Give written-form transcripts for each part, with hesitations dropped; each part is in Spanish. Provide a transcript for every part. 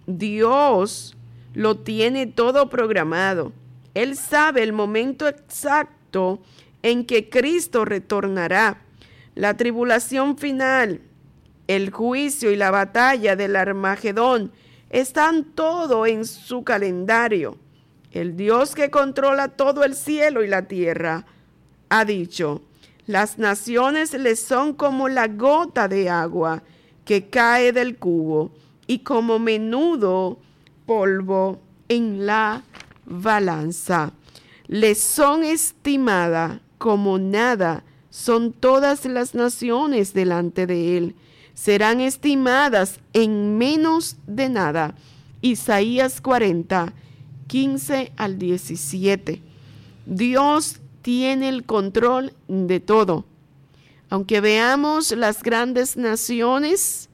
Dios lo tiene todo programado. Él sabe el momento exacto en que Cristo retornará. La tribulación final, el juicio y la batalla del Armagedón están todo en su calendario. El Dios que controla todo el cielo y la tierra ha dicho: las naciones les son como la gota de agua que cae del cubo y como menudo polvo en la balanza. Les son estimada como nada, son todas las naciones delante de él. Serán estimadas en menos de nada. Isaías 40, 15 al 17. Dios tiene el control de todo. Aunque veamos las grandes naciones,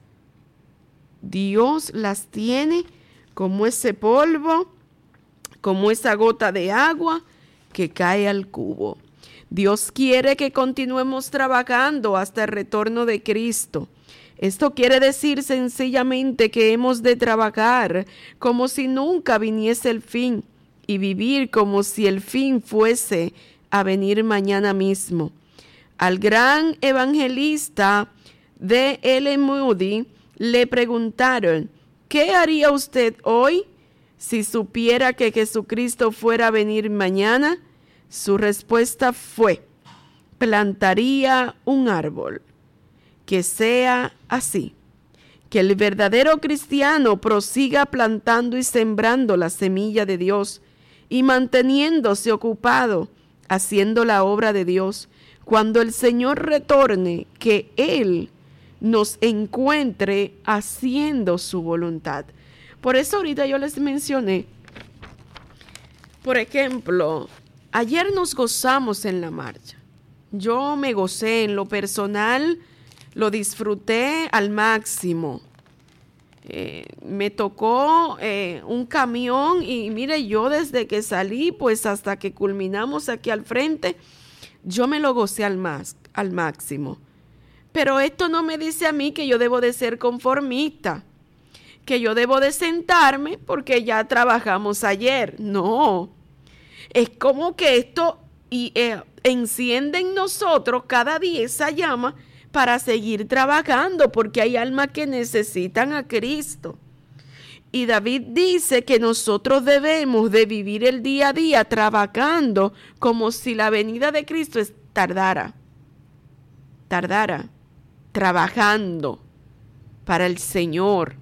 Dios las tiene como ese polvo, como esa gota de agua que cae al cubo. Dios quiere que continuemos trabajando hasta el retorno de Cristo. Esto quiere decir sencillamente que hemos de trabajar como si nunca viniese el fin y vivir como si el fin fuese a venir mañana mismo. Al gran evangelista D.L. Moody le preguntaron: ¿qué haría usted hoy si supiera que Jesucristo fuera a venir mañana? Su respuesta fue: plantaría un árbol. Que sea así, que el verdadero cristiano prosiga plantando y sembrando la semilla de Dios y manteniéndose ocupado haciendo la obra de Dios. Cuando el Señor retorne, que Él nos encuentre haciendo su voluntad. Por eso ahorita yo les mencioné, por ejemplo, ayer nos gozamos en la marcha. Yo me gocé en lo personal, lo disfruté al máximo. Me tocó un camión y mire, yo desde que salí pues hasta que culminamos aquí al frente, yo me lo gocé al máximo. Pero esto no me dice a mí que yo debo de ser conformista, que yo debo de sentarme porque ya trabajamos ayer. No, es como que esto enciende en nosotros cada día esa llama para seguir trabajando, porque hay almas que necesitan a Cristo. Y David dice que nosotros debemos de vivir el día a día trabajando como si la venida de Cristo tardara, trabajando para el Señor.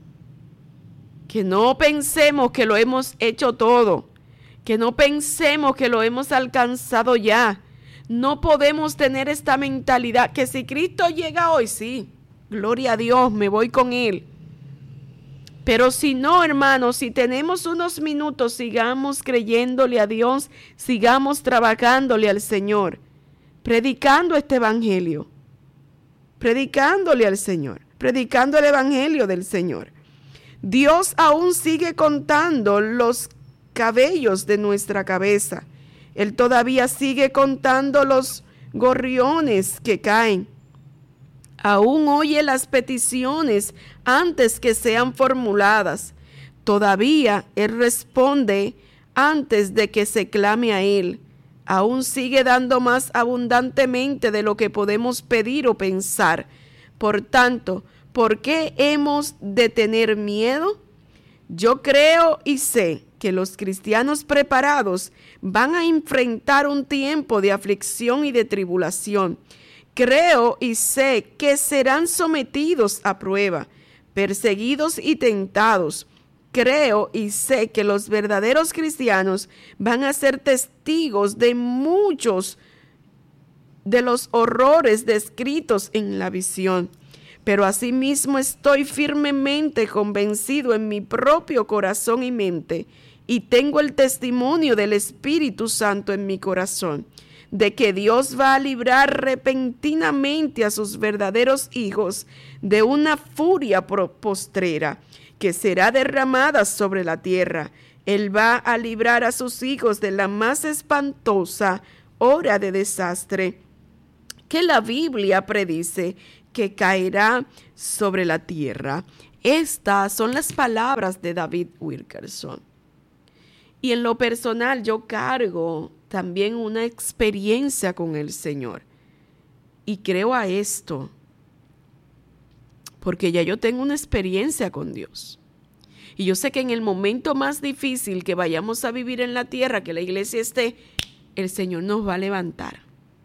Que no pensemos que lo hemos hecho todo, que no pensemos que lo hemos alcanzado ya. No podemos tener esta mentalidad que si Cristo llega hoy, sí, gloria a Dios, me voy con Él. Pero si no, hermanos, si tenemos unos minutos, sigamos creyéndole a Dios, sigamos trabajándole al Señor, predicando este evangelio, predicándole al Señor, predicando el evangelio del Señor. Dios aún sigue contando los cabellos de nuestra cabeza. Él todavía sigue contando los gorriones que caen. Aún oye las peticiones antes que sean formuladas. Todavía Él responde antes de que se clame a Él. Aún sigue dando más abundantemente de lo que podemos pedir o pensar. Por tanto, ¿por qué hemos de tener miedo? Yo creo y sé que los cristianos preparados van a enfrentar un tiempo de aflicción y de tribulación. Creo y sé que serán sometidos a prueba, perseguidos y tentados. Creo y sé que los verdaderos cristianos van a ser testigos de muchos de los horrores descritos en la visión. Pero asimismo estoy firmemente convencido en mi propio corazón y mente, y tengo el testimonio del Espíritu Santo en mi corazón, de que Dios va a librar repentinamente a sus verdaderos hijos de una furia postrera que será derramada sobre la tierra. Él va a librar a sus hijos de la más espantosa hora de desastre que la Biblia predice que caerá sobre la tierra. Estas son las palabras de David Wilkerson. Y en lo personal yo cargo también una experiencia con el Señor. Y creo a esto, porque ya yo tengo una experiencia con Dios. Y yo sé que en el momento más difícil que vayamos a vivir en la tierra, que la iglesia esté, el Señor nos va a levantar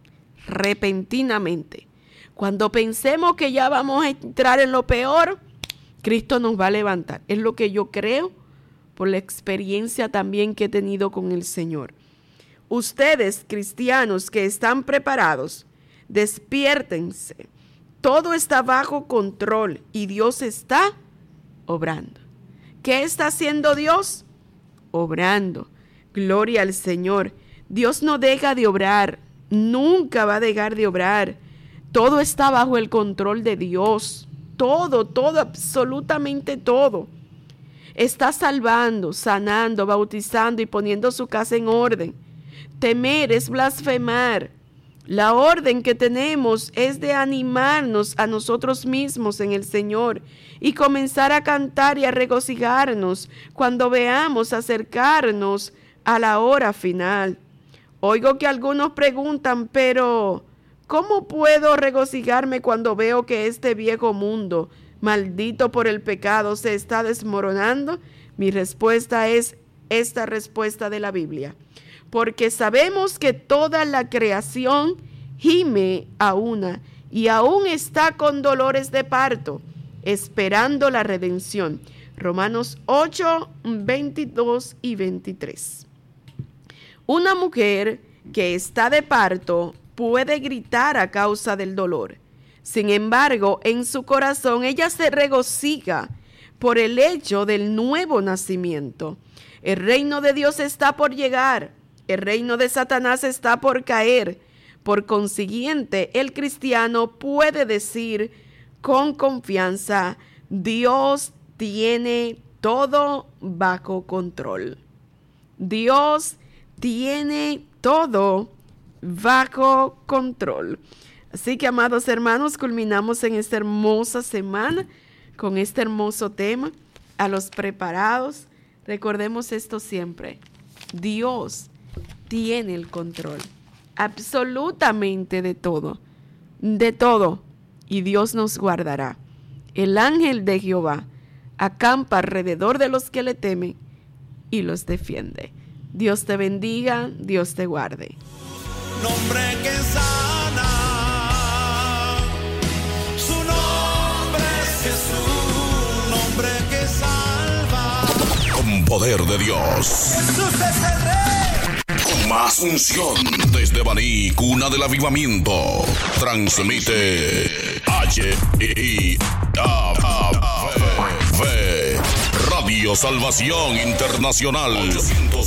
repentinamente. Cuando pensemos que ya vamos a entrar en lo peor, Cristo nos va a levantar. Es lo que yo creo por la experiencia también que he tenido con el Señor. Ustedes, cristianos que están preparados, despiértense. Todo está bajo control y Dios está obrando. ¿Qué está haciendo Dios? Obrando. Gloria al Señor. Dios no deja de obrar. Nunca va a dejar de obrar. Todo está bajo el control de Dios. Todo, absolutamente todo. Está salvando, sanando, bautizando y poniendo su casa en orden. Temer es blasfemar. La orden que tenemos es de animarnos a nosotros mismos en el Señor y comenzar a cantar y a regocijarnos cuando veamos acercarnos a la hora final. Oigo que algunos preguntan, pero ¿cómo puedo regocijarme cuando veo que este viejo mundo, maldito por el pecado, se está desmoronando? Mi respuesta es esta respuesta de la Biblia. Porque sabemos que toda la creación gime a una y aún está con dolores de parto, esperando la redención. Romanos 8, 22 y 23. Una mujer que está de parto puede gritar a causa del dolor. Sin embargo, en su corazón ella se regocija por el hecho del nuevo nacimiento. El reino de Dios está por llegar. El reino de Satanás está por caer. Por consiguiente, el cristiano puede decir con confianza: Dios tiene todo bajo control. Dios tiene todo bajo control. Así que, amados hermanos, culminamos en esta hermosa semana con este hermoso tema. A los preparados, recordemos esto siempre: Dios tiene el control absolutamente de todo, y Dios nos guardará. El ángel de Jehová acampa alrededor de los que le temen y los defiende. Dios te bendiga, Dios te guarde. Nombre que sana, su nombre es Jesús, nombre que salva. Con poder de Dios. Jesús es el Rey. Con más unción, desde Baní, cuna del avivamiento, transmite HIAV, Radio Salvación Internacional.